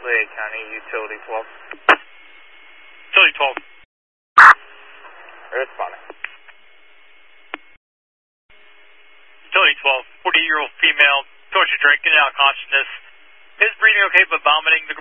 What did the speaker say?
Lehigh County, Utility 12. Utility 12. Responding. Utility 12, 48-year-old female, torture drinking out of consciousness. Is breathing okay but vomiting. The